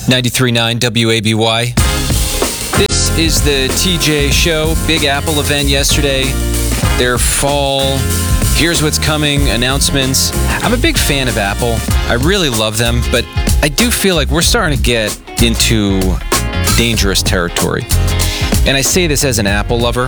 93.9 WABY. This is the TJ Show. Big Apple event yesterday. Their fall, here's what's coming, announcements. I'm a big fan of Apple. I really love them, but I do feel like we're starting to get into dangerous territory. And I say this as an Apple lover.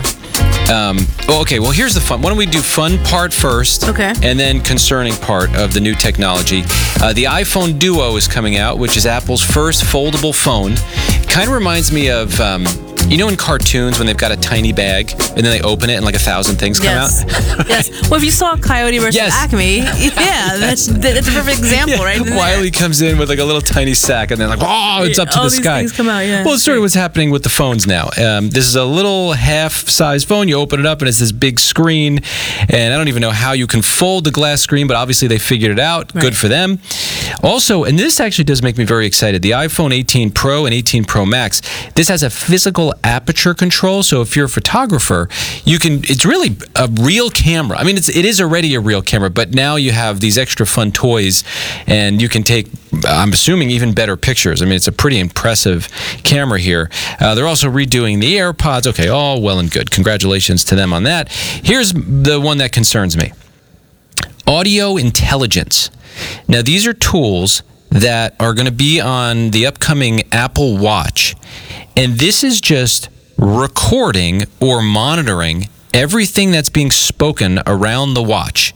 Well, here's the fun. Why don't we do fun part first? Okay. And then concerning part of the new technology. The iPhone Duo is coming out, which is Apple's first foldable phone. Kind of reminds me of, in cartoons when they've got a tiny bag and then they open it and like 1,000 things come out? Yes. Well, if you saw Coyote versus Acme, that's a perfect example, right? Wiley comes in with like a little tiny sack and then it's up to the sky. All these things come out, yeah. Well, it's sort of what's happening with the phones now. This is a little half-size phone. You open it up and it's this big screen, and I don't even know how you can fold the glass screen, but obviously they figured it out. Right. Good for them. Also, and this actually does make me very excited, the iPhone 18 Pro and 18 Pro Max, this has a physical aperture control, so if you're a photographer, it's really a real camera. I mean, it is already a real camera, but now you have these extra fun toys, and you can take, I'm assuming, even better pictures. I mean, it's a pretty impressive camera here. They're also redoing the AirPods. Okay, all well and good. Congratulations to them on that. Here's the one that concerns me. Audio intelligence. Now, these are tools that are going to be on the upcoming Apple Watch. And this is just recording or monitoring everything that's being spoken around the watch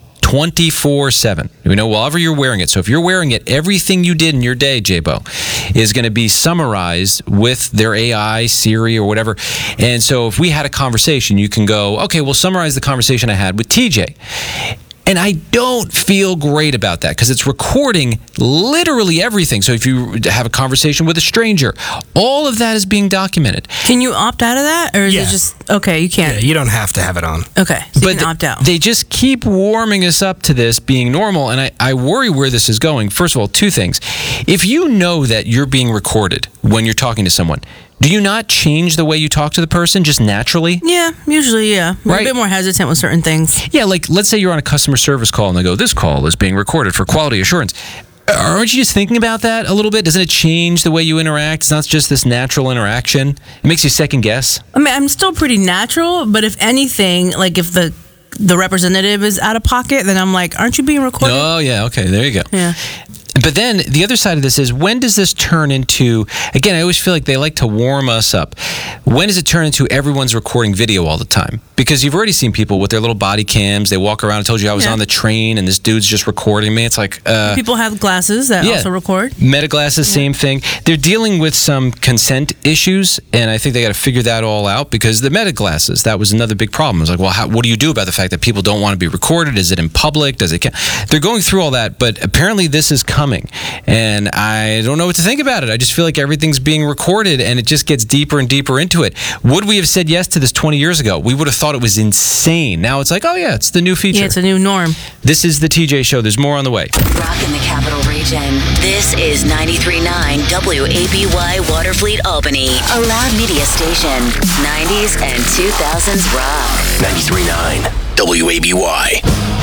24/7. Wherever you're wearing it. So if you're wearing it, everything you did in your day, J-Bo, is going to be summarized with their AI, Siri, or whatever. And so if we had a conversation, you can go, okay, we'll summarize the conversation I had with TJ. And I don't feel great about that because it's recording literally everything. So if you have a conversation with a stranger, all of that is being documented. Can you opt out of that? Or is it just, okay, you can't? Yeah, you don't have to have it on. Okay, so you can opt out. They just keep warming us up to this being normal, and I worry where this is going. First of all, two things. If you know that you're being recorded when you're talking to someone, do you not change the way you talk to the person just naturally? Yeah, usually, yeah. Right? A bit more hesitant with certain things. Yeah, like let's say you're on a customer service call and they go, this call is being recorded for quality assurance. Aren't you just thinking about that a little bit? Doesn't it change the way you interact? It's not just this natural interaction. It makes you second guess. I mean, I'm still pretty natural, but if anything, like if the representative is out of pocket, then I'm like, aren't you being recorded? Oh, yeah, okay, there you go. Yeah. But then the other side of this is, when does this turn into, again, I always feel like they like to warm us up. When does it turn into everyone's recording video all the time? Because you've already seen people with their little body cams. They walk around. I told you I was on the train and this dude's just recording me. It's like... people have glasses that also record. Meta glasses, same thing. They're dealing with some consent issues, and I think they got to figure that all out, because the Meta glasses, that was another big problem. It's like, well, what do you do about the fact that people don't want to be recorded? Is it in public? Does it count? They're going through all that, but apparently this is coming, and I don't know what to think about it. I just feel like everything's being recorded, and it just gets deeper and deeper into it. Would we have said yes to this 20 years ago? We would have thought it was insane. Now it's like, oh yeah, it's the new feature. Yeah, it's a new norm. This is the TJ Show. There's more on the way. Rock in the Capital Region. This is 93.9 WABY Waterfleet Albany. A loud media station. 90s and 2000s rock. 93.9 WABY.